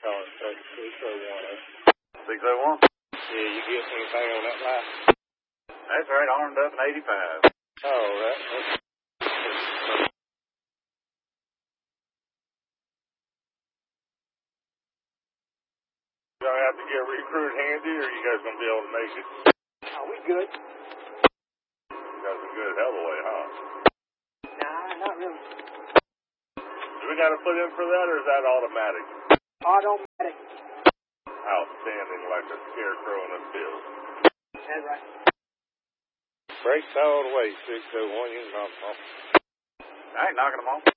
car, 601. 601? Yeah, you get anything on that line? That's right, armed up in 85. Oh, that's... Do I have to get a recruit handy, or you guys gonna be able to make it? Oh, we good. You guys are good hell of a way, huh? Nah, not really. Do we gotta put in for that, or is that automatic? Automatic. Outstanding, like a scarecrow in a field. That's right. Brakes all the way, 601, you can knock them off. I ain't knocking them off.